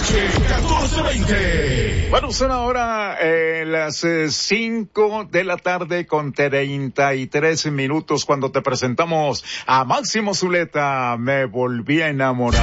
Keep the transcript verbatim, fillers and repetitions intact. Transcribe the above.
H catorce veinte. Bueno, son ahora eh, las eh, cinco de la tarde con treinta y tres minutos cuando te presentamos a Máximo Zuleta. Me volví a enamorar.